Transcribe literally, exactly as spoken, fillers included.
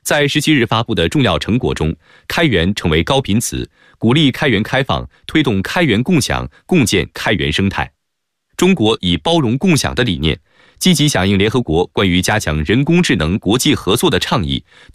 在十七日发布的重要成果中，开源成为高频词，鼓励开源开放，推动开源共享，共建开源生态。中国以包容共享的理念，积极响应联合国关于加强人工智能国际合作的倡议，